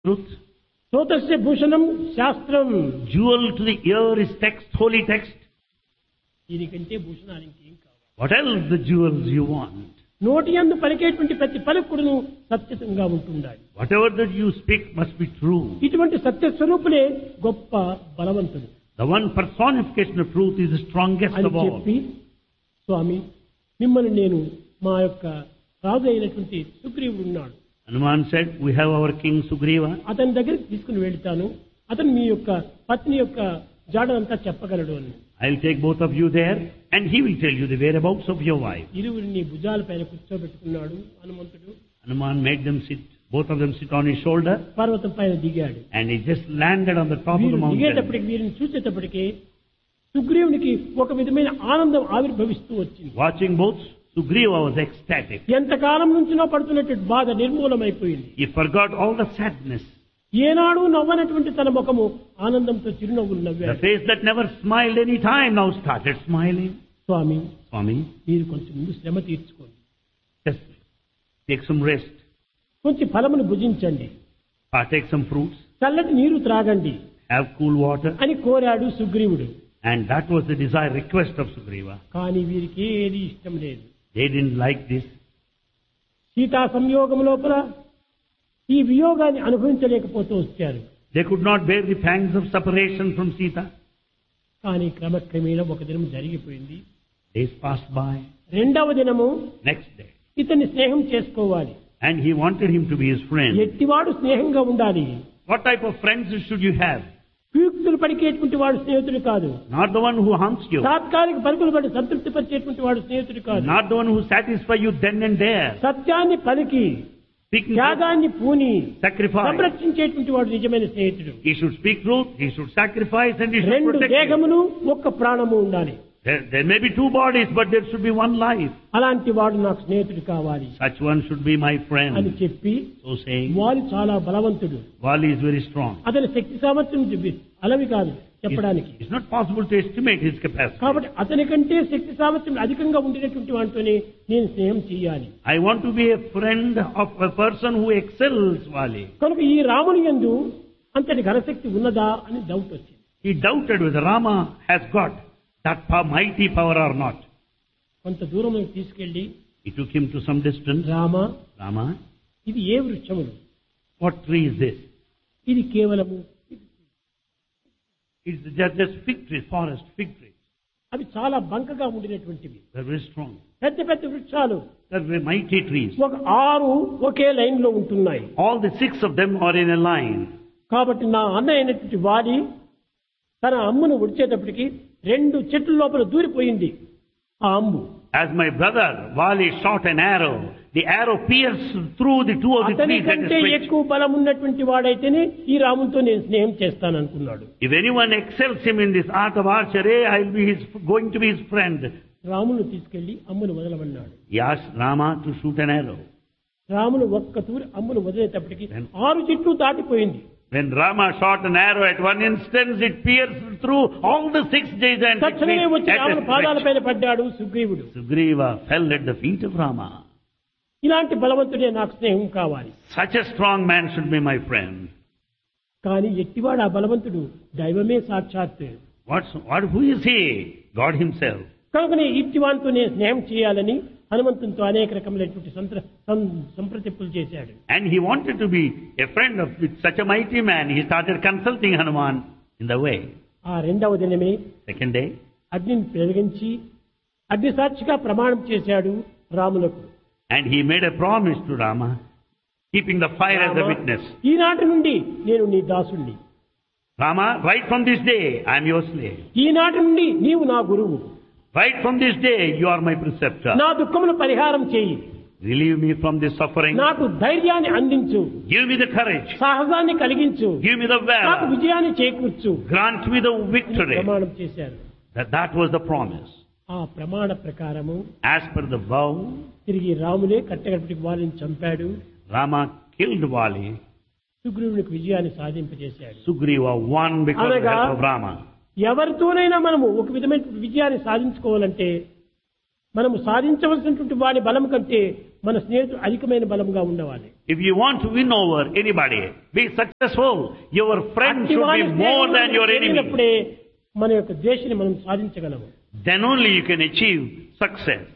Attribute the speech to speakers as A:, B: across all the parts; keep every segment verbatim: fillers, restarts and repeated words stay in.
A: truth.
B: శ్రోతస్య Bhushanam శాస్త్రం.
A: Jewel to the ear is text, holy text.
B: దీనికంటే భూషణాలు ఇంకేం కావాలి?
A: What else the jewels you want?
B: నోటి యందు పలికేటువంటి ప్రతి పలుకుడును సత్యతంగా ఉంటుండాలి.
A: Whatever that you speak must be true.
B: ఇటువంటి సత్య స్వరూపులే గొప్ప బలవంతుడు.
A: The one personification of truth is the strongest
B: అని
A: of all.
B: చెప్పి స్వామి మిమ్మల్ని నేను మా యొక్క రాజు అయినటువంటి సుగ్రీవుడు ఉన్నాడు,
A: Hanuman said, we have our king Sugriva.
B: అతని దగ్గరికి తీసుకుని వెళ్తాను, అతను మీ యొక్క పత్ని యొక్క జాడనంతా చెప్పగలడు అని.
A: I'll take both of you there and he will tell you the whereabouts of your wife.
B: ఇరువురిని భుజాల పైన కూర్చోబెట్టుకున్నాడు హనుమంతుడు.
A: Hanuman made them sit, both of them sit on his shoulder,
B: పర్వతం పైన దిగాడు.
A: and he just landed on the top of
B: వీరు
A: the mountain.
B: దిగేటప్పటికి వీరిని చూసేటప్పటికి సుగ్రీవునికి ఒక విధమైన ఆనందం ఆవిర్భవిస్తూ వచ్చింది.
A: Watching both, Sugriva was ecstatic.
B: ఎంతకాలం నుంచినో పడుతున్నటువంటి బాధ నిర్మూలమైపోయింది.
A: He forgot all the sadness.
B: ఏనాడు నవ్వనటువంటి తన ముఖము ఆనందంతో చిరునవ్వులు
A: The
B: నవ్వాడు.
A: face that never smiled any time now started smiling.
B: Swamy
A: Swami,
B: మీరు కొంచెం ముందు శ్రమ తీర్చుకోండి,
A: just take some rest,
B: కొంచెం ఫలమును భుజించండి,
A: partake some fruits,
B: చల్లటి నీరు త్రాగండి
A: have cool water.
B: అని కోరాడు సుగ్రీవుడు.
A: And that was the desired request of Sugriva.
B: కానీ వీరికి ఏది ఇష్టం లేదు.
A: They didn't like this.
B: Sita సంయోగం లోపల ఈ వియోగాన్ని అనుభవించలేకపోతూ వచ్చారు.
A: They could not bear the pangs of separation from Sita.
B: కానీ క్రమక్రమేణా ఒక దినం జరిగిపోయింది.
A: Days passed by.
B: రెండవ దినము
A: Next day.
B: ఇతన్ని స్నేహం చేసుకోవాలి.
A: And he wanted him to be his friend.
B: ఎట్టివాడు స్నేహంగా ఉండాలి.
A: What type of friends should you have?
B: కుయుక్తులు పలికేటువంటి వాడు స్నేహితుడు కాదు.
A: Not the one who haunts you.
B: తాత్కాలిక పలుకులు పడి సంతృప్తి పరిచేటువంటి వాడు స్నేహితుడు కాదు.
A: Not the one who satisfies you then and there.
B: సత్యాన్ని పలికి
A: Speaking
B: త్యాగాన్ని పూని
A: sacrifice.
B: సంరక్షించేటువంటి వాడు నిజమైన స్నేహితుడు.
A: He should speak truth, he should sacrifice, and he should
B: రెండు
A: protect you.
B: దేహములు ఒక్క ప్రాణము ఉండాలి.
A: There, there may be two bodies, but there should be one life.
B: అలాంటి వాడు నాకు స్నేహితుడు కావాలి
A: Such one should be my
B: అని
A: friend.
B: చెప్పి
A: So saying,
B: వారు చాలా బలవంతుడు.
A: Vali is very strong.
B: అతని శక్తి సామర్థ్యం చెప్పి అలవి కాదు చెప్పడానికి.
A: It's not possible to estimate his capacity.
B: కాబట్టి అతని కంటే శక్తి సామర్థ్యం అధికంగా ఉండినటువంటి వాటితోనే నేను స్నేహం చేయాలి.
A: I want to be a friend of a person who excels Vali.
B: కనుక ఈ రాముని యందు అంతటి ఘనశక్తి ఉన్నదా అని డౌట్ వచ్చింది.
A: He doubted whether Rama has got that power, mighty power or not.
B: కొంత దూరం తీసుకెళ్లి
A: He took him to some distance.
B: Rama
A: Rama,
B: ఇది ఏ వృక్షములు?
A: what tree is this?
B: ఇది కేవలము
A: It's just, just fig tree, forest fig trees.
B: అవి చాలా బంకగా ఉండినటువంటివి.
A: They're very strong.
B: పెద్ద పెద్ద వృక్షాలు
A: They're very mighty trees.
B: ఒక ఆరు ఒకే లైన్ లో ఉంటున్నాయి.
A: All the six of them are in a line.
B: కాబట్టి నా అన్న అయినటువంటి వాలి తన అమ్మును ఉడిచేటప్పటికి రెండు చెట్ల లోపల దూరిపోయింది ఆ అమ్ము.
A: As my brother Vali shot an arrow, the arrow pierced through the two of the
B: అతని
A: trees that is
B: కంటే
A: fixed.
B: ఎక్కువ బలం ఉన్నటువంటి వాడైతేనే ఈ రాముతో నేను స్నేహం చేస్తాను అనుకున్నాడు.
A: If anyone excels him in this art of archery, I'll be his, going to be his friend.
B: రామును తీసుకెళ్లి అమ్మును వదలమన్నాడు.
A: He asked Rama to shoot an arrow.
B: రామును ఒక్క తూరి అమ్మును వదిలేటప్పటికి ఆరు చెట్లు దాటిపోయింది.
A: When Rama shot an arrow at one instance, it pierced through all the six giants.
B: తక్షణమే వచ్చి రాముని పాదాలపైన పడ్డాడు సుగ్రీవుడు.
A: Sugriva fell at the feet of Rama.
B: ఇలాంటి బలవంతుడే నాకు స్నేహం కావాలి.
A: Such a strong man should be my friend.
B: కానీ ఎట్టివాడు ఆ బలవంతుడు? దైవమే సాక్షాత్.
A: What's, what, who is he? God himself.
B: కనుకనే ఇట్టివానితో నేను స్నేహం చేయాలని హనుమంతునితో అనేక రకములైనటువంటి సంప్ర సంప్రతిప్పులు చేశాడు.
A: And he wanted to be a friend of with such a mighty man. He started consulting Hanuman in the way.
B: ఆ రెండవ దినమే
A: Second day,
B: అగ్నిని పెరిగించి అగ్ని సాక్షిగా ప్రమాణం చేశాడు రాములకు.
A: and he made a promise to Rama, keeping the fire as a witness.
B: ఈనాటి నుండి నేను నీ దాసుణ్ణి.
A: Rama, right from this day, I am your slave.
B: ఈనాటి నుండి నీవు నా గురువు.
A: Right from this day, you are my preceptor.
B: నా దుఃఖమును పరిహారం చేయి.
A: Relieve me from this suffering.
B: నాకు ధైర్యాన్ని అందించు.
A: Give me the courage.
B: సాహసాన్ని కలిగించు.
A: Give me the
B: నాకు
A: valor.
B: విజయాన్ని చేకూర్చు.
A: Grant me the victory.
B: ప్రమాణం చేశారు.
A: That, that was the promise.
B: ఆ ప్రమాణ ప్రకారము
A: As per the vow,
B: తిరిగి రాములే కట్టగడపటికి వాళ్ళని చంపాడు.
A: Rama killed Vali.
B: సుగ్రీవునికి విజయాన్ని సాధింపజేశాడు.
A: Sugriva won because of the help of Rama.
B: ఎవరితోనైనా మనము ఒక విధమైన విజయాన్ని సాధించుకోవాలంటే మనము సాధించవలసినటువంటి వాడి బలం కంటే మన స్నేహితుడు అధికమైన బలంగా ఉండవాలి.
A: If you want to win over anybody, be successful, your friend should be more than your enemy.
B: అప్పుడే మన యొక్క ద్వేషాన్ని మనం సాధించగలము.
A: Then only you can achieve success.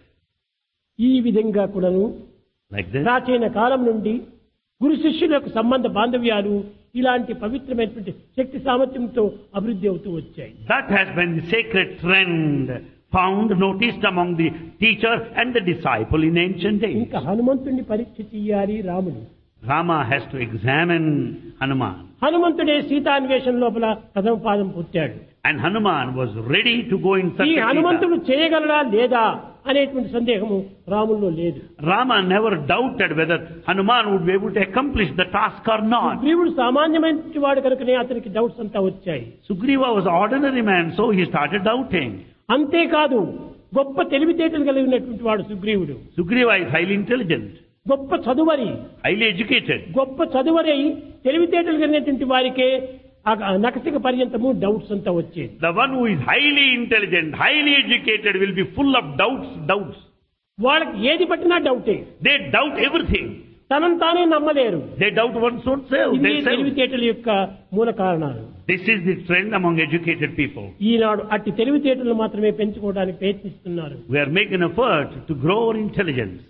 B: ఈ విధంగా కూడాను
A: Like this.
B: ప్రాచీన కాలం నుండి గురు శిష్యుల యొక్క సంబంధ బాంధవ్యాలు ఇలాంటి పవిత్రమైనటువంటి శక్తి సామర్థ్యంతో అభివృద్ధి అవుతూ వచ్చాయి.
A: That has been the sacred trend found, noticed among the teacher and the disciple in ancient days.
B: ఇంకా హనుమంతుడిని పరీక్ష చెయ్యాలి రాముడు.
A: Rama has to examine Hanuman.
B: హనుమంతుడే సీతాన్వేషణ లోపల ప్రథమ పాదం పుట్టాడు.
A: And Hanuman was ready to go in search
B: ఈ
A: of Sita.
B: హనుమంతుడు చేయగలడా లేదా అనేటువంటి సందేహము రాముల్లో లేదు.
A: Rama never doubted whether Hanuman would be able to accomplish the task or not.
B: సుగ్రీవుడు సామాన్యమైన వాడు కనుకనే అతనికి డౌట్స్ అంతా వచ్చాయి.
A: Sugriva was an ordinary man, so he started doubting.
B: అంతేకాదు గొప్ప తెలివితేటలు కలిగినటువంటి వాడు సుగ్రీవుడు.
A: Sugriva is highly intelligent,
B: గొప్ప చదువరి
A: highly educated.
B: గొప్ప చదువరి తెలివితేటలు కలిగినటువంటి వారికే నకసిక పర్యంతము డౌట్స్ అంతా వచ్చేది.
A: The one who is highly intelligent, highly educated will be full of doubts, doubts.
B: వాళ్ళకి ఏది పట్టినా డౌటే.
A: They doubt everything.
B: తనను తానే నమ్మలేరు.
A: They doubt one's own self.
B: ఇవి
A: They self.
B: తెలివితేటల యొక్క మూల కారణాలు.
A: This is the trend among educated people.
B: ఈనాడు అట్టి తెలివితేటలు మాత్రమే పెంచుకోవడానికి ప్రయత్నిస్తున్నారు.
A: We are making an effort to grow our intelligence.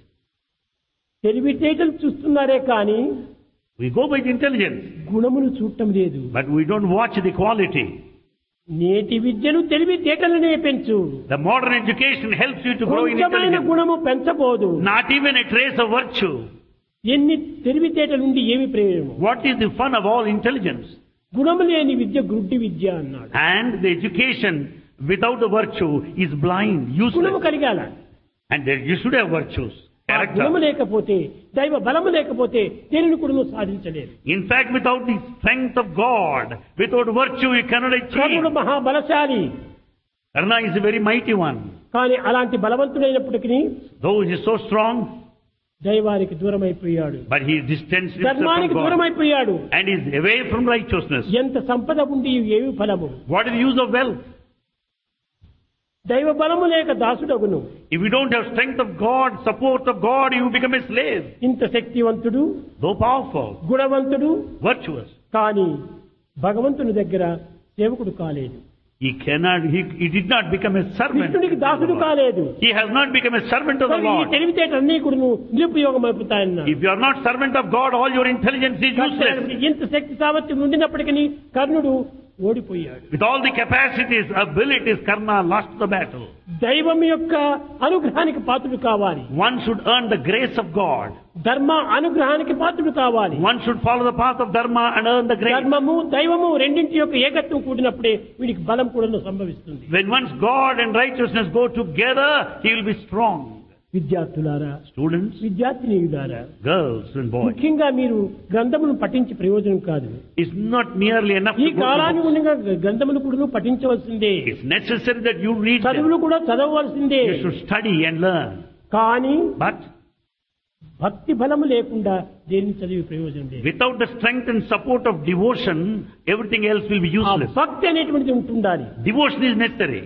B: తెలివితేటలు చూస్తున్నారే కానీ
A: We go by the intelligence,
B: గుణమును చూడటం లేదు.
A: but we don't watch the quality.
B: నేటి విద్యను తెలివితేటలనే పెంచు.
A: The modern education helps you to grow in
B: కొంచెమైన
A: intelligence.
B: గుణము పెంచబోదు.
A: Not even a trace of virtue.
B: ఎన్ని తెలివితేటలు ఉండి ఏమి ప్రయోజనం?
A: What is the fun of all intelligence?
B: గుణము లేని విద్య గుడ్డి విద్య అన్నాడు.
A: And the education without the virtue is blind,
B: గుణము
A: useless.
B: కలిగాల.
A: And there you should have virtues,
B: ఆ గుణము
A: character.
B: లేకపోతే దైవ బలము లేకపోతే దేనిని కూడా సాధించలేదు.
A: In fact, without the strength of God, without virtue, you cannot
B: కర్ణుడు
A: achieve.
B: మహాబలశాలి.
A: Karna is a very mighty one.
B: కానీ అలాంటి బలవంతుడైనప్పటికీ
A: Though he is so strong,
B: దైవానికి దూరం అయిపోయాడు.
A: but he distanced himself
B: ధర్మానికి
A: from
B: దూరం
A: God.
B: అయిపోయాడు.
A: And is away from righteousness.
B: ఎంత సంపద ఉండి ఏమి ఫలము?
A: What is the use of wealth?
B: దైవ బలము లేక దాసుడగును.
A: If you don't have strength of God, support of God, you become a slave.
B: ఇంత శక్తివంతుడు,
A: Though powerful,
B: గుణవంతుడు,
A: virtuous,
B: కానీ భగవంతుని దగ్గర సేవకుడు కాలేదు.
A: he cannot, he, he did not become a servant.
B: కృష్ణుడికి దాసుడు కాలేదు.
A: He has not become a servant of the
B: ఈ
A: Lord.
B: తెలివితేటలన్నీ కూడా నిరుపయోగం అయిపోతాయన్నారు.
A: If you are not servant of God, all your intelligence is useless.
B: ఇంత శక్తి సామర్థ్యం ఉండినప్పటికీ కర్ణుడు ఓడిపోయాడు.
A: With all the capacities, abilities, Karna lost the battle.
B: దైవం యొక్క అనుగ్రహానికి పాత్రుడు కావాలి.
A: One should earn the grace of God.
B: ధర్మ అనుగ్రహానికి పాత్రుడు కావాలి.
A: One should follow the path of Dharma and earn the grace.
B: ధర్మము దైవము రెండింటి యొక్క ఏకత్వం కూడినప్పుడే వీడికి బలం కూడా సంభవిస్తుంది.
A: When once God and righteousness go together, he will be strong.
B: విద్యార్థులారా,
A: Students,
B: విద్యార్థినీయులారా,
A: girls and boys,
B: ముఖ్యంగా మీరు గ్రంథమును పఠించి ప్రయోజనం కాదు.
A: it's not merely enough
B: ఈ
A: to go to
B: కాలాన్ని
A: books.
B: ఉండగా గ్రంథములు కూడా పఠించవలసిందే.
A: It's necessary that you read them.
B: చదువులు కూడా చదవవలసిందే.
A: You should study and learn.
B: కానీ
A: But
B: భక్తి బలము లేకుండా దేన్ని చదివి ప్రయోజనం లేదు.
A: without the strength and support of devotion, everything else will be
B: ఆ
A: useless.
B: భక్తి అనేటువంటిది ఉంటుండాలి.
A: Devotion is necessary.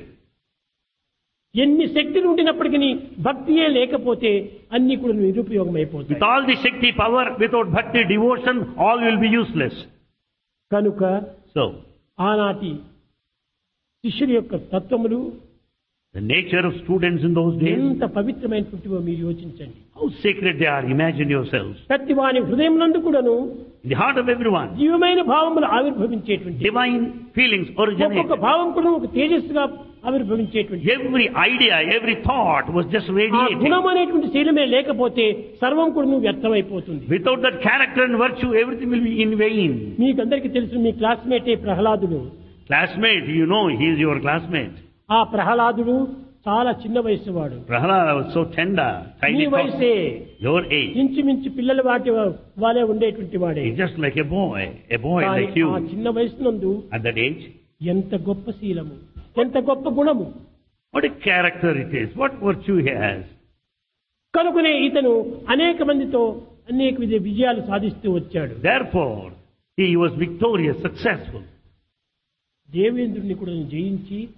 B: ఎన్ని శక్తులు ఉండినప్పటికీ భక్తియే లేకపోతే అన్ని కూడా నిరుపయోగం
A: With
B: అయిపోతాయి.
A: all the Shakti power, without bhakti, devotion, all will be useless.
B: కనుక
A: So,
B: ఆనాటి శిష్యుల యొక్క తత్వములు
A: the nature of students in those days,
B: ఎంత పవిత్రమైనటువంటివో మీరు యోచించండి.
A: how sacred they are, imagine yourselves.
B: ప్రతి వాని హృదయం నందు కూడాను
A: In the heart of everyone,
B: జీవమైన భావములు ఆవిర్భవించేటువంటి
A: divine feelings originate.
B: ఒక్కొక్క భావం కూడా ఒక తేజస్సుగా ఆవిర్భవించేటువంటి
A: Every idea, every thought was just
B: ఆ
A: radiating.
B: గుణం అనేటువంటి శీలమే లేకపోతే సర్వం కూడా నువ్వు వ్యర్థమైపోతుంది.
A: Without that character and virtue, everything will be in vain.
B: మీకందరికీ తెలుసు, మీ క్లాస్మేటే ప్రహ్లాదుడు.
A: Classmate, you know, he is your classmate.
B: ఆ ప్రహ్లాదుడు చాలా చిన్న వయసు వాడు.
A: Prahlada was so tender,
B: me
A: tiny,
B: వయసే
A: your age.
B: ఇంచుమించు పిల్లల వాటి వాళ్ళే ఉండేటువంటి వాడే.
A: He's just like a boy, a boy
B: కానీ
A: like you.
B: ఆ చిన్న వయసు నందు
A: At that age,
B: ఎంత గొప్ప శీలము, ఎంత గొప్ప గుణము.
A: what a character it is, what virtue he has.
B: కనుకనే ఇతను అనేక మందితో అనేక విధ విజయాలు సాధిస్తూ వచ్చాడు.
A: Therefore, he was victorious, successful.
B: దేవేంద్రుని కూడా జయించి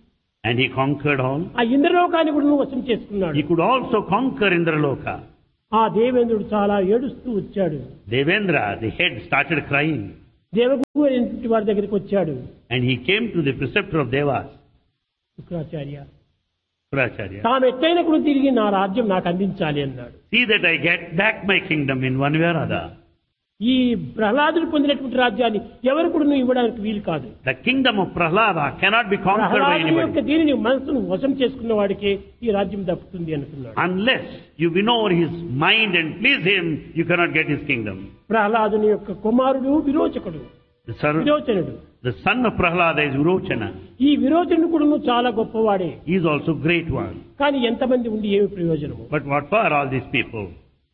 A: And he conquered all.
B: ఆ ఇంద్రలోకాన్ని కూడా వశం చేసుకున్నాడు.
A: He could also conquer Indraloka.
B: ఆ దేవేంద్రుడు చాలా ఏడుస్తూ వచ్చాడు.
A: Devendra, the head, started crying.
B: దేవగురు అనేటువంటి వారి దగ్గరికి వచ్చాడు.
A: And he came to the preceptor of Devas.
B: Shukracharya,
A: Shukracharya.
B: తాను ఎట్లయినా కూడా తిరిగి నా రాజ్యం నాకు అందించాలి అన్నాడు.
A: See that I get back my kingdom in one way or other.
B: ఈ ప్రహ్లాదుడు పొందినటువంటి రాజ్యాన్ని ఎవరు కూడా నువ్వు ఇవ్వడానికి వీలు కాదు.
A: The kingdom of Prahlada cannot be conquered by
B: ప్రహ్లాదుని యొక్క
A: anybody.
B: దీనిని మనసును వశం చేసుకున్న వాడికి ఈ రాజ్యం దక్కుతుంది అనుకున్నాడు.
A: Unless you win over his mind and please him, you cannot get his kingdom.
B: ప్రహ్లాదుని యొక్క కుమారుడు విరోచకుడు,
A: The son,
B: విరోచనుడు.
A: the son of Prahlada is Virochana.
B: ఈ విరోచనుడు కూడా చాలా గొప్పవాడే.
A: He is also great one.
B: కానీ ఎంతమంది ఉండి ఏమి ప్రయోజనము?
A: But what for all these people?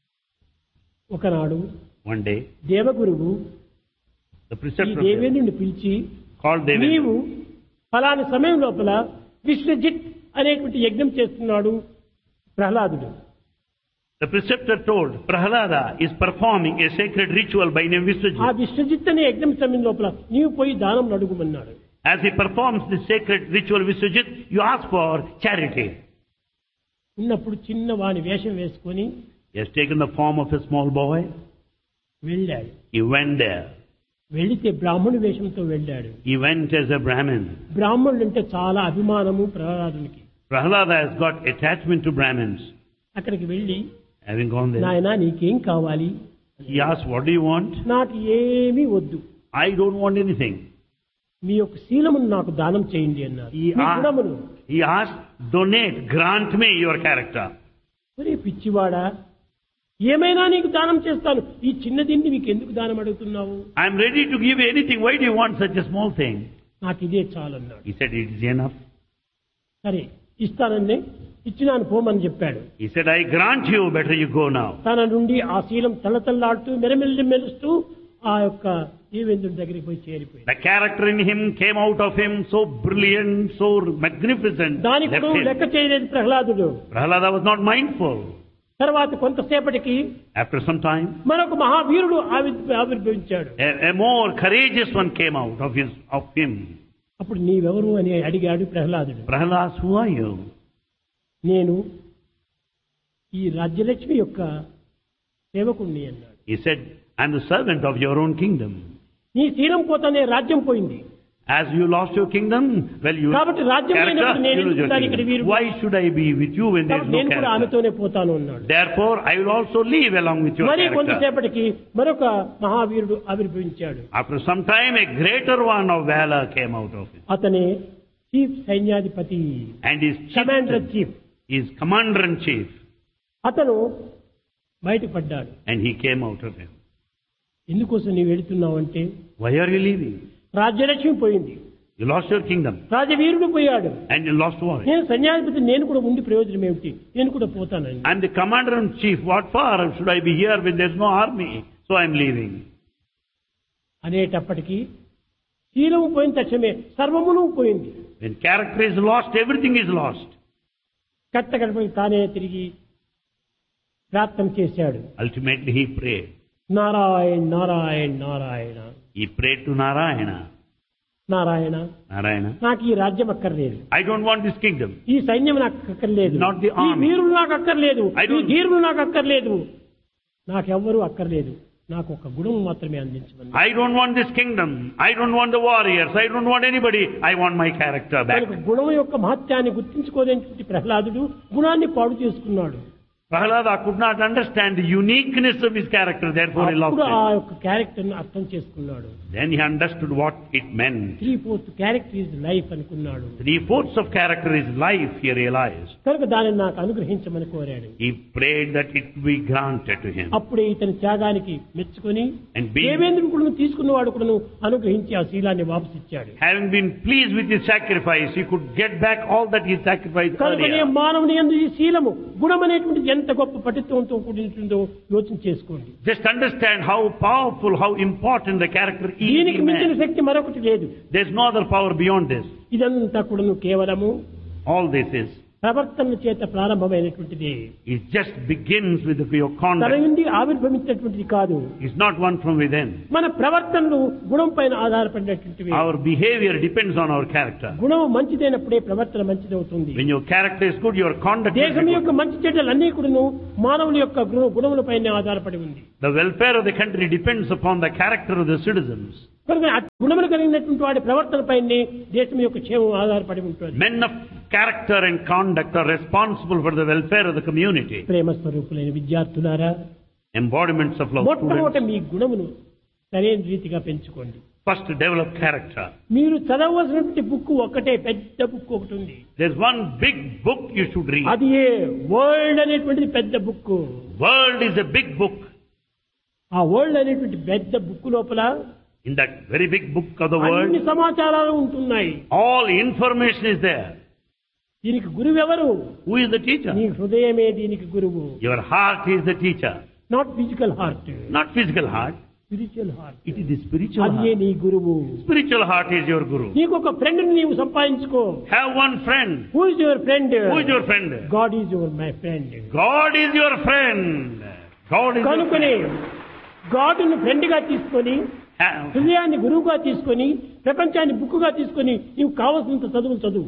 B: ఒకనాడు
A: One day,
B: దేవగురువు
A: the
B: ఈ
A: preceptor of Devas
B: దేవేంద్రుని పిలిచి,
A: called Devendra.
B: నీవు ఫలాని సమయం లోపల విశ్వజిత్ అనేటువంటి యజ్ఞం చేస్తున్నాడు ప్రహ్లాదుడు.
A: The preceptor told Prahlada is performing a sacred ritual by name
B: ఆ
A: Viswajit.
B: విశ్వజిత్ అనే యజ్ఞం సమయం లోపల నీవు పోయి దానం అడుగుమన్నాడు.
A: As he performs the sacred ritual Viswajit, you ask for charity.
B: ఉన్నప్పుడు చిన్న వాని వేషం వేసుకొని
A: He has taken the form of a small boy.
B: వెళ్ళాడు.
A: He went there.
B: వెళితే బ్రాహ్మణు వేషంతో వెళ్ళాడు.
A: He went as a Brahmin.
B: బ్రాహ్మణులు అంటే చాలా అభిమానము ప్రహ్లాదునికి.
A: Prahlada has got attachment to Brahmins.
B: అక్కడికి వెళ్ళి,
A: Having gone there,
B: నాయనా నీకేం కావాలి?
A: he asked, what do you want?
B: నాకు ఏమీ వద్దు,
A: I don't want anything.
B: మీ యొక్క శీలమును నాకు దానం చేయండి అన్నారు.
A: He
B: me
A: asked,
B: గుణమును.
A: he asked, donate, grant me your character.
B: ఒరే పిచ్చివాడా, ఏమైనా నీకు దానం చేస్తాను, ఈ చిన్న దీన్ని మీకు ఎందుకు దానం అడుగుతున్నావు?
A: I am ready to give you anything. Why do you want such a small thing?
B: నాకు ఇదే చాలు అన్నాడు.
A: He said, it is enough.
B: సరే ఇస్తానని ఇచ్చినాను పోమని చెప్పాడు.
A: He said, I grant you, better you go now.
B: తన నుండి ఆ శీలం తల్లతల్లాడుతూ మెరమెల్లి మెరుస్తూ ఆ యొక్క దేవేంద్రుడి దగ్గరికి పోయి చేరిపోయింది.
A: The character in him came out of him so brilliant, so magnificent.
B: దానికి
A: left
B: కూడా
A: him.
B: లెక్క చేయలేదు ప్రహ్లాదుడు.
A: Prahlada was not mindful.
B: తర్వాత కొంతసేపటికి
A: After some time,
B: మరొక మహావీరుడు ఆవిర్- ఆవిర్భవించాడు.
A: a, a more courageous one came out of his of him.
B: అప్పుడు నీవెవరు అని అడిగాడు ప్రహ్లాదుడు.
A: Prahlada, who are you?
B: నేను ఈ రాజ్యలక్ష్మి యొక్క సేవకుణ్ణి అన్నాడు.
A: He said, I'm the servant of your own kingdom.
B: నీ శీలం పోతానే రాజ్యం పోయింది.
A: As you lost your kingdom, well, you
B: కాబట్టి రాజ్యం
A: character,
B: లేనప్పుడు నేను
A: you lose your
B: ఎందుకు ఇక్కడ
A: kingdom.
B: వీరు-
A: Why should I be with you when there is
B: కాబట్టి
A: no
B: నేను కూడా
A: character?
B: ఆమెతోనే పోతాను అన్నాడు.
A: Therefore, I will also leave along with your
B: మరి
A: character.
B: కొంతసేపటికి మరొక మహావీరుడు ఆవిర్భవించాడు.
A: After some time, a greater one of valor came out of him.
B: అతనే చీఫ్ సైన్యాధిపతి,
A: And his
B: commander
A: chief,
B: chief.
A: his commander in chief,
B: అతను బయటపడ్డాడు.
A: and he came out of him.
B: ఎందుకోసం నీవు వెళుతున్నావు అంటే,
A: Why are you leaving?
B: Rajyalakshmi పోయింది,
A: You lost your kingdom.
B: రాజవీరుడు పోయాడు,
A: And you lost war.
B: నేను సైన్యాధిపతి, నేను కూడా ఉండి ప్రయోజనం ఏమిటి, నేను కూడా పోతానండి.
A: I'm the commander in chief. What for should I be here when there's no army? So I'm leaving.
B: అనేటప్పటికీ శీలము పోయిన తక్షణమే సర్వమును పోయింది.
A: When character is lost, everything is lost.
B: కట్ట గడపకి తానే తిరిగి ప్రార్థన చేశాడు.
A: Ultimately, he prayed.
B: Narayana Narayana Narayana
A: He prayed to Narayana.
B: Narayana,
A: Narayana,
B: నాకు ఈ రాజ్యం అక్కర్లేదు,
A: I don't want this kingdom.
B: ఈ సైన్యం నాకు అక్కర్లేదు,
A: Not the
B: ఈ
A: army.
B: వీరులు నాకు అక్కర్లేదు,
A: I
B: ఈ
A: don't-
B: ధీరులు నాకు అక్కర్లేదు, నాకెవ్వరూ అక్కర్లేదు, నాకు ఒక గుణం మాత్రమే అందించమని.
A: I don't want this kingdom. I don't want the warriors. I don't want anybody. I want my character back.
B: మనకు గుణం యొక్క మహత్యాన్ని గుర్తించుకోలేని ప్రహ్లాదుడు గుణాన్ని పాడు చేసుకున్నాడు.
A: Prahlada could not understand the uniqueness of his character, therefore he lost
B: అప్పుడు ఆ
A: it.
B: యొక్క క్యారెక్టర్ ను అర్థం చేసుకున్నాడు.
A: Then he understood what it meant.
B: Three fourth character is life అనుకున్నాడు.
A: Three-fourths of character is life, he realized.
B: కనుక దానిని నాకు అనుగ్రహించమని కోరాడు.
A: He prayed that it be granted to him.
B: అప్పుడే ఇతని త్యాగానికి మెచ్చుకొని
A: And being,
B: దేవేంద్రుడు కూడా తీసుకున్నవాడు కూడా అనుగ్రహించి ఆ శీలాన్ని వాపసు ఇచ్చాడు.
A: having been pleased with his sacrifice, he could get back all that he sacrificed
B: కనుకనే
A: earlier.
B: మానవుని యందు ఈ శీలము గుణం అనేటువంటిది ఎంత గొప్ప పఠిత్వంతో కూడింటుందో యోచన చేసుకోండి.
A: Just understand how powerful, how important the character is
B: దీనికి
A: in
B: మించిన
A: man.
B: శక్తి మరొకటి లేదు.
A: There's no other power beyond this.
B: ఇదంతా కూడా కేవలము
A: All this is
B: ప్రవర్తన చేత ప్రారంభమైనటువంటిది.
A: It just begins with your
B: తన
A: conduct.
B: నుండి ఆవిర్భవించినటువంటిది కాదు.
A: It's not one from within.
B: మన ప్రవర్తనలు గుణం పైన ఆధారపడినటువంటివి.
A: Our behavior depends on our character.
B: గుణం మంచిదైనప్పుడే ప్రవర్తన మంచిదవుతుంది.
A: When your character is good, your conduct is
B: దేశం యొక్క
A: good.
B: మంచి చెడ్డలు అన్ని కూడాను మానవుల యొక్క గుణ- గుణములపైన ఆధారపడి ఉంది.
A: The welfare of the country depends upon the character of the citizens.
B: కనుక ఆ గుణములు కలిగినటువంటి వాడి ప్రవర్తన పైన దేశం యొక్క క్షేమం ఆధారపడి ఉంటుంది.
A: Men of character and conduct are responsible for the welfare of the community.
B: ప్రేమ స్వరూపులైన విద్యార్థులారా,
A: Embodiments of love.
B: మొట్టమొదట
A: Students,
B: మీ గుణమును సరైన రీతిగా పెంచుకోండి.
A: first develop character.
B: మీరు చదవవలసినటువంటి బుక్ ఒకటే, పెద్ద బుక్ ఒకటి ఉంది.
A: There's one big book you should read.
B: అది ఏ వరల్డ్ అనేటువంటిది పెద్ద book.
A: World is a big book.
B: ఆ వరల్డ్ అనేటువంటి పెద్ద బుక్ లోపల
A: In that very big book of the
B: అన్ని
A: world,
B: సమాచారాలు ఉంటున్నాయి.
A: all information is there.
B: దీనికి గురువు ఎవరు?
A: Who is the teacher?
B: నీ హృదయమే దీనికి గురువు.
A: Your heart is the teacher.
B: Not physical heart,
A: Not physical heart.
B: Spiritual heart.
A: It is the spiritual
B: అది
A: heart.
B: నీ గురువు.
A: Spiritual heart is your guru.
B: నీకు ఒక ఫ్రెండ్ నీవు సంపాదించుకో.
A: Have one friend.
B: Who is your friend?
A: Who is your friend?
B: God is your my friend.
A: God is your friend. God is your
B: కనుకనే
A: friend.
B: God ను friend గా తీసుకొని,
A: Have,
B: హృదయాన్ని గురువుగా తీసుకొని, ప్రపంచాన్ని బుక్ గా తీసుకొని నీవు కావలసినంత చదువులు చదువు.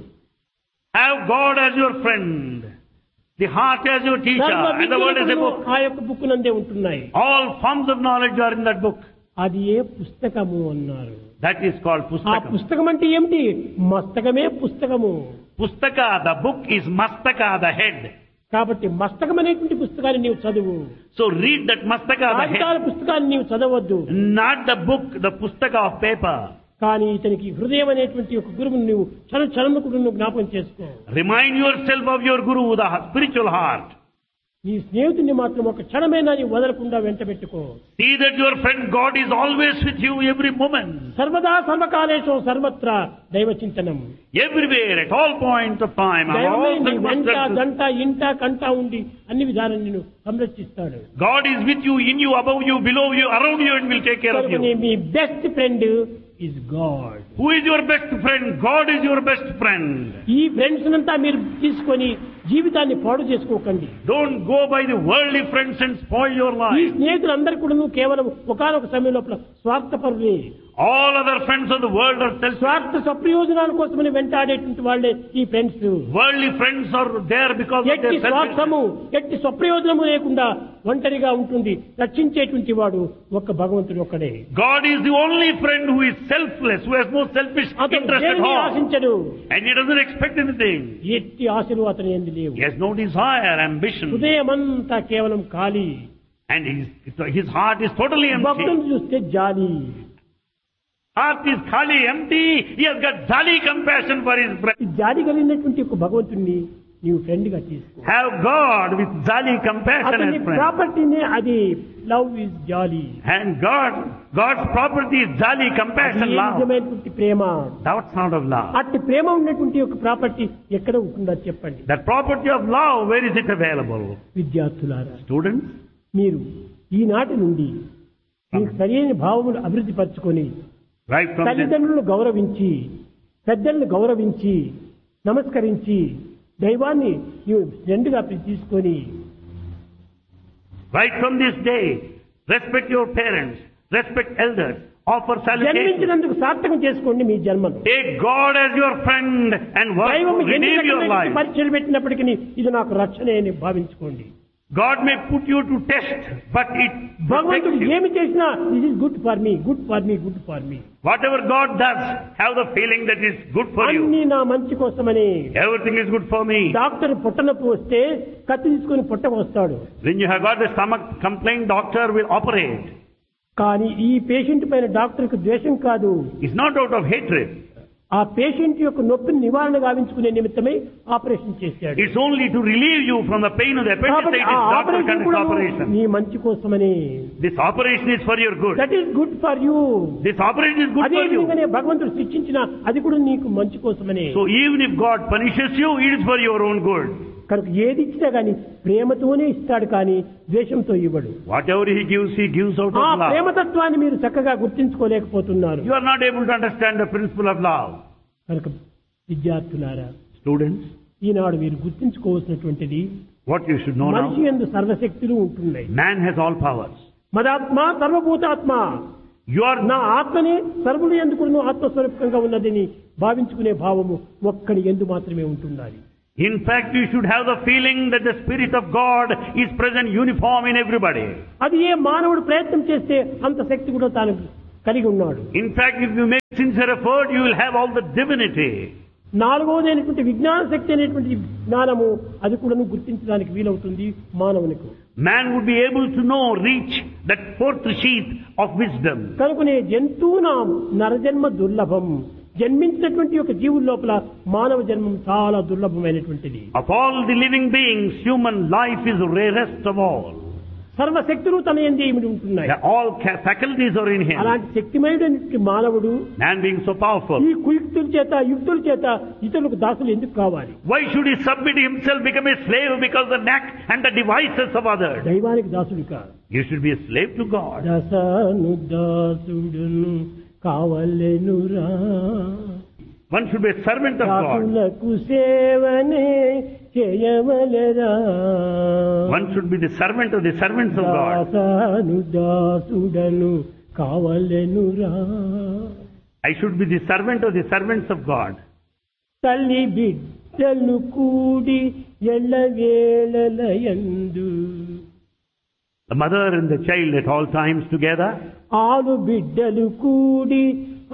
A: have God as your friend. The heart as your teacher.
B: సర్వ
A: And the world is a
B: విద్యలు
A: book.
B: ఆ యొక్క బుక్ నందే ఉంటున్నాయి.
A: All forms of knowledge are in that book.
B: అది ఏ పుస్తకము అన్నారు.
A: That is called
B: ఆ
A: Pustakam.
B: పుస్తకం అంటే ఏమిటి? మస్తకమే పుస్తకము.
A: Pustaka, the book is Mastaka, the head.
B: కాబట్టి మస్తకం అనేటువంటి పుస్తకాన్ని నీవు చదువు.
A: So read that Mastaka, the
B: కాగితాల
A: head.
B: పుస్తకాన్ని నీవు చదవద్దు.
A: Not the book, the Pustaka of paper.
B: కానీ ఇతనికి హృదయం అనేటువంటి ఒక గురువుని నువ్వు క్షణ క్షణము కూడా నువ్వు జ్ఞాపకం చేసుకో.
A: Remind yourself of your Guru, the spiritual heart.
B: నీ స్నేహితుడిని మాత్రం ఒక క్షణమైనా నీ వదలకుండా వెంట పెట్టుకో.
A: See that your friend God is always with you every moment.
B: సర్వదా సర్వకాలేషు సర్వత్రా దైవ చింతనం.
A: Everywhere, at all points of time, of
B: దైవమే
A: all
B: నీ వెంట
A: circumstances.
B: గంట ఇంట కంట ఉండి అన్ని విధాలను నిన్ను సంరక్షిస్తాడు.
A: God is with you, in you, above you, below you, around you, and will take care of
B: కనుకనే
A: you.
B: Me best friend is God.
A: Who is your best friend? God is your best friend.
B: ఈ friends అంతా మీరు తీసుకొని జీవితాన్ని పాడు చేసుకోకండి.
A: Don't go by the worldly friends and spoil your
B: ఈ
A: life.
B: స్నేహితులందరూ కూడా కేవలం ఒకానొక సమయం లోపల స్వార్థపరులే.
A: All other friends of the world are selfish.
B: స్వార్థ సప్రయోజనాల కోసమని వెంటాడేటువంటి వాళ్ళే ఈ friends.
A: Worldly friends are there because of
B: ఎట్టి
A: their
B: స్వార్థము,
A: selfishness.
B: ఎట్టి స్వప్రయోజనము లేకుండా ఒంటరిగా ఉంటుంది రక్షించేటువంటి వాడు ఒక్క భగవంతుడు ఒక్కడే.
A: God is the only friend who is selfless, who has no selfish
B: అతను
A: interest at
B: దేనిని
A: all.
B: ఆశించడు.
A: And he doesn't expect anything.
B: ఎట్టి ఆశలు అతని యందు లేవు.
A: He has no desire, ambition.
B: హృదయమంతా కేవలం ఖాళీ.
A: And his, his heart is totally
B: భక్తులను
A: empty.
B: చూస్తే జాలి.
A: Heart is khali, empty. He has got jolly compassion for his brother.
B: ఈ జాలి కలిగినటువంటి ఒక భగవంతుణ్ణి నీవు ఫ్రెండ్ గా తీసుకో.
A: Have God with jolly compassion
B: అతని
A: as friend.
B: ప్రాపర్టీనే అది లవ్ ఇస్ జాలి.
A: And God, God's property is jolly compassion, love.
B: నిజమైనటువంటి ప్రేమ.
A: That's not of love.
B: అట్టి ప్రేమ ఉన్నటువంటి ఒక ప్రాపర్టీ ఎక్కడ ఉంటుందో చెప్పండి.
A: That property of love, where is it available?
B: విద్యార్థులారా,
A: Students,
B: మీరు ఈనాటి నుండి మీకు సరైన భావములు అభివృద్ధి పరచుకొని
A: right from this,
B: తల్లిదండ్రులను గౌరవించి, పెద్దలను గౌరవించి, నమస్కరించి దైవాన్ని నీవు ఫ్రెండ్గా తీసుకొని
A: right from this day, respect your parents, respect elders, offer salutation.
B: జన్మించినందుకు సార్థకం చేసుకోండి మీ జన్మను.
A: Take God as your friend and work
B: దైవం
A: to
B: ఎన్ని
A: redeem your
B: రకమైన
A: life.
B: పరీక్షలు పెట్టినప్పటికీ ఇది నాకు రక్షణే అని భావించుకోండి.
A: God may put you to test, but it
B: భగవంతుడు
A: protects you.
B: ఏమి చేసినా this is good for me, good for me, good for me.
A: Whatever God does, have the feeling that it's good for you.
B: అన్ని నా మంచి కోసమని.
A: Everything is good for me.
B: Doctor పొట్టనొప్పి వస్తే కత్తి తీసుకొని పొట్టకు వస్తాడు.
A: When you have got the stomach complaint, doctor will operate.
B: కానీ ఈ పేషెంట్ పైన డాక్టర్కి ద్వేషం కాదు.
A: It's not out of hatred.
B: ఆ పేషెంట్ యొక్క నొప్పిని నివారణ గావించుకునే నిమిత్తమై ఆపరేషన్ చేశాడు.
A: It's only to relieve you from the pain of the
B: కాబట్టి
A: appendicitis.
B: ఆ
A: Doctor
B: ఆపరేషన్
A: conducts
B: కూడా
A: operation.
B: నీ మంచి కోసమని.
A: This operation is for your good.
B: That is good for you.
A: This operation is good
B: అదే
A: for you.
B: విధంగానే భగవంతుడు శిక్షించిన అది కూడా నీకు మంచి కోసమని.
A: So even if God punishes you, it is for your own good.
B: కనుక ఏది ఇచ్చినా గానీ ప్రేమతోనే ఇస్తాడు కానీ ద్వేషంతో ఇవ్వడు.
A: Whatever He gives, He gives out
B: ఆ
A: of love.
B: ప్రేమతత్వాన్ని మీరు చక్కగా గుర్తించుకోలేకపోతున్నారు.
A: You are not able to understand the principle of love.
B: కనుక విద్యార్థులారా,
A: Students,
B: ఈనాడు మీరు గుర్తించుకోవాల్సినటువంటిది
A: What you should know
B: మనిషి
A: now,
B: యందు సర్వశక్తులు ఉంటున్నాయి.
A: man has all powers.
B: మదాత్మ సర్వభూతాత్మ,
A: You are
B: నా ఆత్మని సర్వులు ఎందుకు ఆత్మస్వరూపంగా ఉన్నదని భావించుకునే భావము ఒక్కడి ఎందు మాత్రమే ఉంటున్నది.
A: In fact, you should have the feeling that the Spirit of God is present uniform in everybody.
B: అది ఏ మానవుడు ప్రయత్నం చేస్తే అంత శక్తి కూడా తాను కలిగి ఉన్నాడు.
A: In fact, if you make sincere effort, you will have all the divinity.
B: నాలుగవది అయినటువంటి విజ్ఞాన శక్తి అనేటువంటి జ్ఞానము అది కూడా గుర్తించడానికి వీలవుతుంది మానవునికి.
A: Man would be able to know, reach that fourth sheath of wisdom.
B: కనుకనే జంతువునాం నరజన్మ దుర్లభం, జన్మించినటువంటి ఒక జీవుల లోపల మానవ జన్మం చాలా దుర్లభమైనటువంటిది.
A: Of all the living beings, human life is rarest of all.
B: సర్వశక్తులు తన యందు ఇమిడి ఉంటున్నాయి.
A: All ca- faculties are in him.
B: అలాంటి శక్తిమయుడైన మానవుడు
A: Man being so powerful,
B: ఈ కుయుక్తుల చేత యుక్తుల చేత ఇతరులకు దాసులు ఎందుకు కావాలి?
A: why should he submit himself, become a slave because the knack and the devices of others?
B: దైవానికి దాసుడు కాదు.
A: You should be a slave to God.
B: దశను దాసుడును కావలెనురా,
A: One should be a servant of God.
B: దాసులకు సేవనే చేయవలెరా.
A: One should be the servant of the servants of God.
B: దాసను దాసుడను కావలెనురా.
A: I should be the servant of the servants of God.
B: తల్లి బిడ్డలు కూడి ఎల్లవేళలయందు,
A: The mother and the child at all times together.
B: ఆలు బిడ్డలు కూడి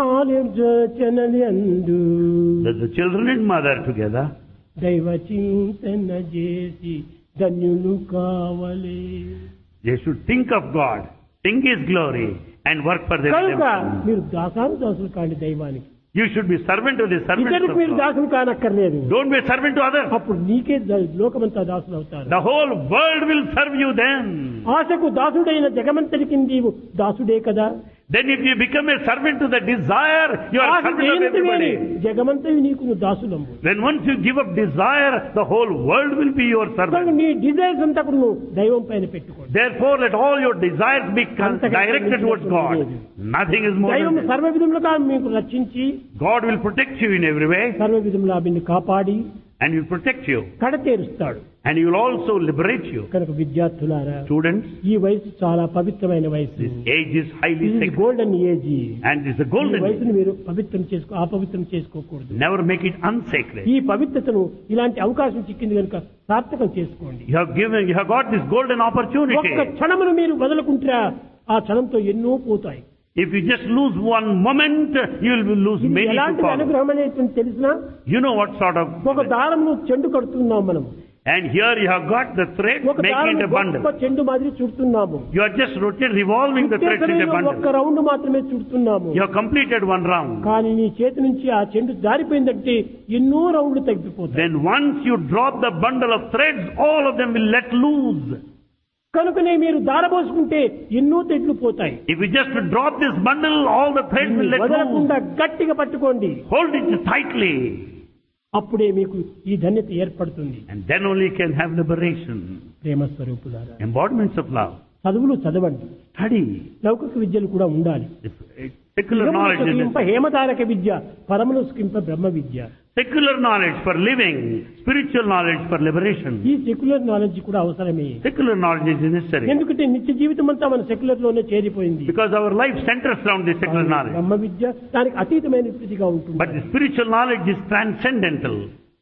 B: ఆలోచనలందు,
A: The, the children and mother together.
B: దైవ చింతన చేసి ధన్యులు కావలే.
A: They should think of God, think His glory, and work for their
B: కనుక
A: redemption.
B: మీరు దాసాను దాసులు కాండి దైవానికి.
A: You should be servant of the servants
B: ఇతరులకు
A: of
B: మీరు
A: God.
B: దాసులు కానక్కర్లేదు.
A: Don't be a servant to others.
B: అప్పుడు నీకే ద- లోకమంతా దాసులు అవుతారు.
A: The whole world will serve you then.
B: ఆశకు దాసుడైన జగమంతటికి నీవు దాసుడే కదా.
A: Then if you become a servant to the desire, you are a
B: Asha
A: servant of
B: జయంతివేని
A: everybody.
B: జగమంతవి నీకు నువ్వు దాసులము.
A: Then once you give up desire, the whole world will be your
B: కనుక
A: servant.
B: నీ desires అంతా కూడా నువ్వు దైవం పైన పెట్టుకోండి.
A: Therefore, let all your desires be con-
B: అంతకంటే
A: directed towards God. Nothing is more
B: దైవం
A: than that.
B: సర్వ విధములుగా మీకు రక్షించి
A: God will protect you in every way,
B: సర్వ విధములా నిన్ను కాపాడి
A: and will protect you,
B: కడతేరుస్తాడు.
A: and He will also liberate you.
B: కనుక విద్యార్థులారా,
A: Students,
B: ఈ వయసు చాలా పవిత్రమైన వయసు.
A: this age is highly
B: ఇది
A: sacred,
B: golden age.
A: and it is a
B: ఈ
A: golden age.
B: వయసును మీరు పవిత్రం చేసుకో అపవిత్రం చేసుకోకూడదు.
A: Never make it unsacred.
B: ఈ పవిత్రతను ఇలాంటి అవకాశం చిక్కింది కనుక సార్థకం చేసుకోండి.
A: You have given, you have got this golden opportunity.
B: ఒక్క క్షణమును మీరు వదలకుంటారా ఆ క్షణంతో ఎన్నో పోతాయి.
A: If you just lose one moment, you will lose
B: ఇది
A: many to
B: ఎలాంటి
A: follow.
B: అనుగ్రహం అనేటువంటి తెలిసినా
A: You know what sort of...
B: ఒక దారంను చెండు కడుతున్నాం మనం.
A: And here you have got the thread,
B: ఒక
A: making
B: దారం
A: it a bundle.
B: గొప్ప చెండు మాదిరి చుడుతున్నాము.
A: You are just rotating, revolving the threads in a
B: ఒక్క
A: bundle.
B: రౌండ్ మాత్రమే చుడుతున్నాము.
A: You have completed one round.
B: కానీ నీ చేతి నుంచి ఆ చెండు జారిపోయిందంటే ఎన్నో రౌండ్లు తగ్గిపోతాయి.
A: Then once you drop the bundle of threads, all of them will let loose.
B: కనుకనే మీరు దారబోసుకుంటే ఎన్నో తెడ్లు పోతాయి.
A: If you just drop this bundle, all the threads will let
B: వదలకుండా
A: loose.
B: గట్టిగా పట్టుకోండి.
A: Hold it tightly.
B: అప్పుడే మీకు ఈ ధన్యత ఏర్పడుతుంది.
A: And then only you can have liberation.
B: ప్రేమ స్వరూపులారా,
A: Embodiments of love.
B: చదువులు చదవండి.
A: Study.
B: లౌకిక విద్యలు కూడా ఉండాలి.
A: Secular knowledge is
B: సుఖింప
A: necessary.
B: హేమతారక Vidya, పరములు సుఖింప Brahma Vidya.
A: Secular knowledge for living, spiritual knowledge for liberation.
B: ఈ సెక్యులర్ నాలెడ్జ్ కూడా అవసరమే.
A: Secular knowledge is necessary.
B: ఎందుకంటే నిత్య జీవితం అంతా మన సెక్యులర్ లోనే చేరిపోయింది.
A: Because our life centers around the secular knowledge.
B: బ్రహ్మ విద్య దానికి అతీతమైన స్థితిగా ఉంటుంది.
A: But the spiritual knowledge is transcendental.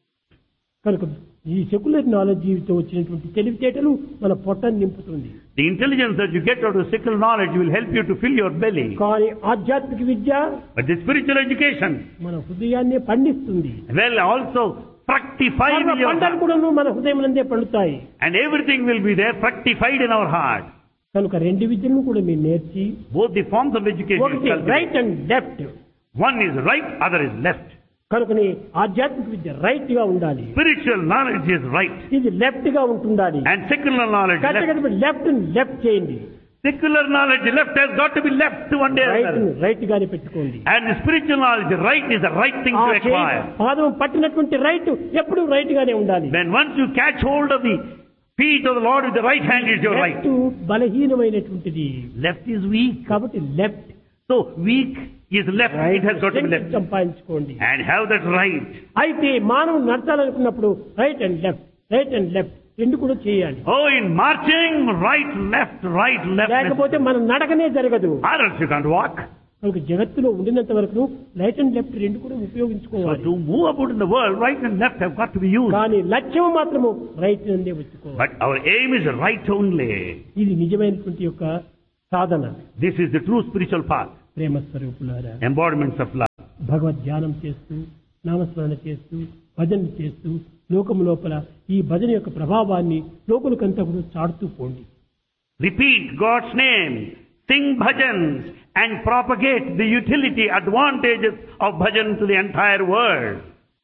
B: కనుక ఈ సెక్యులర్ నాలెడ్జ్ వచ్చినటువంటి తెలివితేటలు మన పొట్టను నింపుతుంది.
A: The intelligence that you get out of secular knowledge will help you to fill your belly.
B: కానీ ఆధ్యాత్మిక విద్య
A: But the spiritual education
B: మన హృదయాన్ని పండిస్తుంది.
A: will also fructify
B: సర్వ
A: in your
B: పంటలు
A: heart.
B: కూడా మన హృదయం నందే పండుతాయి.
A: And everything will be there fructified in our heart.
B: కనుక రెండు విద్యలను కూడా మీరు నేర్చి,
A: Both the forms of education.
B: ఒకటి
A: cultivate.
B: Right and left.
A: One is right, other is left.
B: కనుకని ఆధ్యాత్మిక విద్య రైట్ గా ఉండాలి,
A: Spiritual knowledge is right.
B: ఇది లెఫ్ట్ గా ఉంటుండాలి.
A: And secular knowledge left.
B: Left left చేయండి,
A: Secular knowledge left has got to be left one day or
B: right
A: other.
B: Right గానే పెట్టుకోండి.
A: And the spiritual knowledge, right is the right thing
B: ఆ
A: to
B: చేయి
A: acquire.
B: పాదం పట్టినటువంటి right ఎప్పుడు right గానే ఉండాలి.
A: When once you catch hold of the feet of the Lord with the right hand, is your right.
B: Left బలహీనమైనటువంటిది,
A: Left is weak.
B: కాబట్టి left
A: So weak is left, it has got to be left.
B: సంపాదించుకోండి.
A: And have that right.
B: అయితే మానవుడు నడచాలనుకున్నప్పుడు right and left right and left రెండు కూడా చేయాలి.
A: Oh, in marching, right, left, right, left.
B: లేకపోతే మన నడకనే జరగదు.
A: Or else you can't walk.
B: మనకు జగత్తులో ఉండినంత వరకు రైట్ అండ్ లెఫ్ట్ రెండు కూడా
A: So
B: ఉపయోగించుకోవాలి.
A: to move about in the world, right and left have got to be used.
B: కానీ లక్ష్యం మాత్రము రైట్ నుండే వచ్చుకోవాలి.
A: But our aim is right only.
B: ఇది నిజమైనటువంటి యొక్క సాధన.
A: This is the true spiritual path.
B: ప్రేమ స్వరూపులారా,
A: Embodiments of love.
B: భగవద్ ధ్యానం చేస్తూ నామస్మరణ చేస్తూ భజన చేస్తూ లోకము లోపల ఈ భజన యొక్క ప్రభావాన్ని లోకులకంతా కూడా చాటుతూ పోండి.
A: Repeat God's name, sing bhajans, and propagate the utility, advantages of bhajan to the entire world.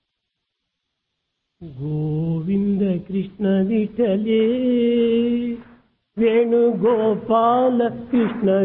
B: Govinda Krishna విఠలే Venugopala Krishna